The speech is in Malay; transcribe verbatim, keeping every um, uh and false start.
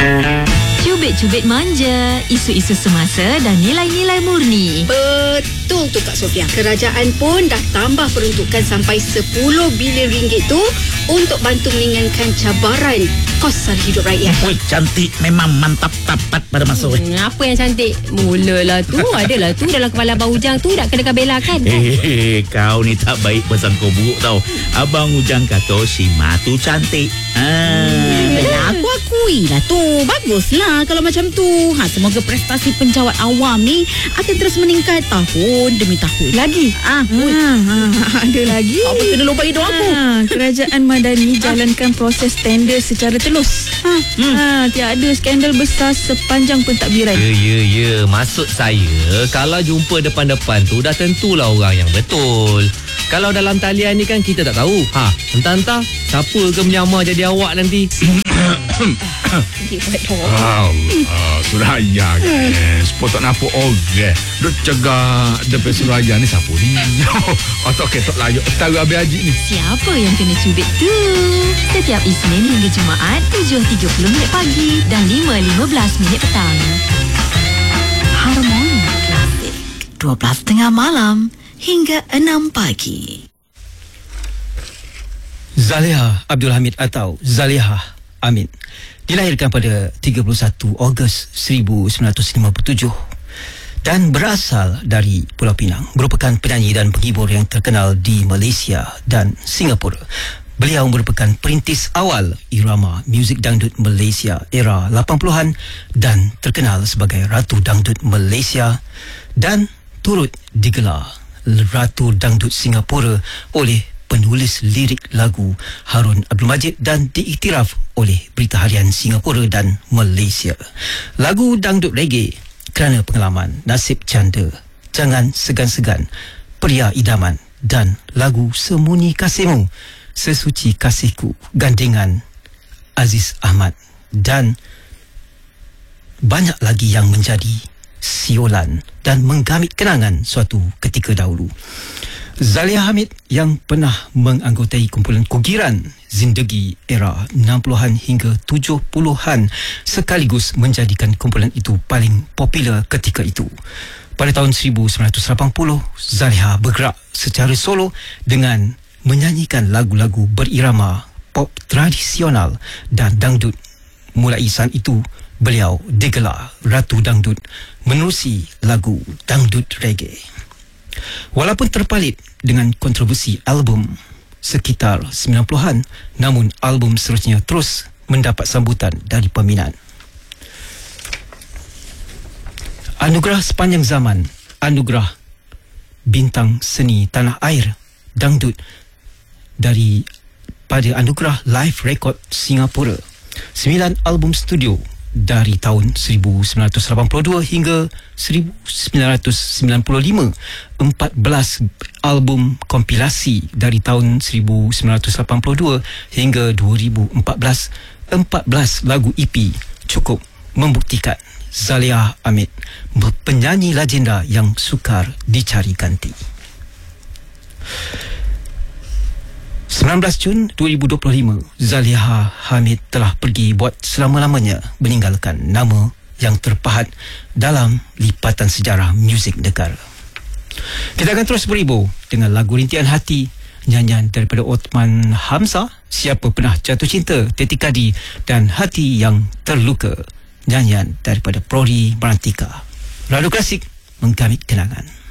Cubit-cubit manja, isu-isu semasa dan nilai-nilai murni. Betul tu Kak Sofia. Kerajaan pun dah tambah peruntukan sampai sepuluh bilion ringgit tu untuk bantu meringankan cabaran kos sara hidup rakyat. Oi, cantik memang mantap tapat pada masa hmm, apa yang cantik? Mulalah tu. Adalah tu dalam kepala Abang Ujang tu nak kena bela kan? Eh, kau ni tak baik pesan kau buruk tau. Abang Ujang kata si Ma tu cantik. Ah. Yalah, aku akui lah tu. Baguslah kalau macam tu. Ha, semoga prestasi penjawat awam ni akan terus meningkat tahun demi tahun. Lagi? Ah, Ha, ha, ada lagi. apa kena lupa hidup aku? Ha, kerajaan Madani jalankan proses tender secara telus. Ha, hmm. ha, tiada skandal besar sepanjang pentadbiran. Ya, ya, ya. Maksud saya, kalau jumpa depan-depan tu dah tentulah orang yang betul. Kalau dalam talian ni kan kita tak tahu. Ha, entah-entah siapa ke menyamar jadi awak nanti. Allah, Suraya kan. Sepuluh tak nampak orang. Duk cegah depan Suraya ni siapa ni? Atau ketok layak tahu habis haji ni. Siapa yang kena cubit tu? Setiap Isnin hingga Jumaat tujuh tiga puluh minit pagi dan lima lima belas minit petang. Harmoni Klasik dua belas tengah malam hingga enam pagi. Zaliha Abdul Hamid atau Zaliha Amin dilahirkan pada tiga puluh satu Ogos seribu sembilan ratus lima puluh tujuh dan berasal dari Pulau Pinang. Merupakan penyanyi dan penghibur yang terkenal di Malaysia dan Singapura. Beliau merupakan perintis awal irama muzik dangdut Malaysia era lapan puluhan dan terkenal sebagai Ratu Dangdut Malaysia dan turut digelar Ratu Dangdut Singapura oleh penulis lirik lagu Harun Abdul Majid dan diiktiraf oleh Berita Harian Singapura dan Malaysia. Lagu dangdut reggae Kerana Pengalaman, Nasib Canda, Jangan Segan-Segan, Pria Idaman dan lagu Sembunyi Kasihmu, Sesuci Kasihku, gandengan Aziz Ahmad dan banyak lagi yang menjadi siulan dan menggamit kenangan suatu ketika dahulu. Zaliha Hamid yang pernah menganggotai kumpulan Kugiran Zindagi era enam puluhan hingga tujuh puluhan sekaligus menjadikan kumpulan itu paling popular ketika itu. Pada tahun seribu sembilan ratus lapan puluh, Zaliha bergerak secara solo dengan menyanyikan lagu-lagu berirama pop tradisional dan dangdut. Mulai saat itu, beliau digelar Ratu Dangdut menerusi lagu dangdut reggae. Walaupun terpalit dengan kontroversi album sekitar sembilan puluhan, namun album seterusnya terus mendapat sambutan dari peminat. Anugerah sepanjang zaman, anugerah bintang seni tanah air dangdut dari pada anugerah Live Record Singapura, sembilan album studio dari tahun seribu sembilan ratus lapan puluh dua hingga seribu sembilan ratus sembilan puluh lima, empat belas album kompilasi dari tahun seribu sembilan ratus lapan puluh dua hingga dua ribu empat belas, empat belas lagu E P cukup membuktikan Zaliha Hamid penyanyi legenda yang sukar dicari ganti. sembilan belas Jun dua ribu dua puluh lima, Zaliha Hamid telah pergi buat selama-lamanya, meninggalkan nama yang terpahat dalam lipatan sejarah muzik negara. Kita akan terus beribu dengan lagu Rintihan Hati, nyanyian daripada Othman Hamzah, Siapa Pernah Jatuh Cinta, Teti Kadi dan Hati Yang Terluka, nyanyian daripada Prodi Merantika. Radio Klasik, menggamit kenangan.